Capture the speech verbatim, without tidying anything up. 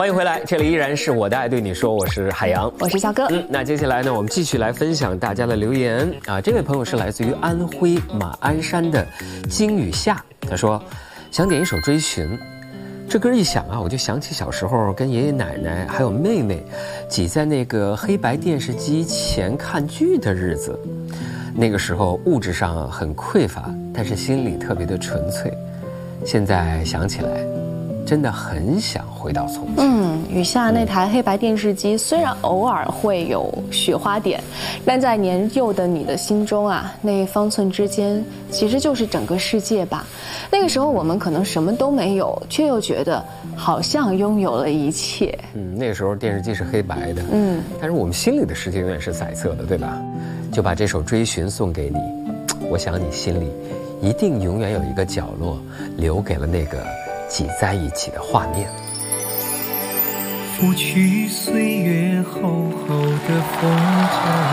欢迎回来，这里依然是我的爱对你说，我是海洋， 我是小哥。 嗯，那接下来呢，我们继续来分享大家的留言啊。这位朋友是来自于安徽马鞍山的金雨夏，他说想点一首《追寻》。这歌一响啊，我就想起小时候跟爷爷奶奶还有妹妹挤在那个黑白电视机前看剧的日子。那个时候物质上很匮乏，但是心里特别的纯粹。现在想起来真的很想回到从前。 嗯，雨下那台黑白电视机虽然偶尔会有雪花点，但在年幼的你的心中啊，那方寸之间其实就是整个世界吧。那个时候我们可能什么都没有，却又觉得好像拥有了一切。 嗯，那个时候电视机是黑白的，嗯，但是我们心里的世界永远是彩色的，对吧？就把这首《追寻》送给你，我想你心里一定永远有一个角落，留给了那个挤在一起的画面。 拂去岁月厚厚的风尘，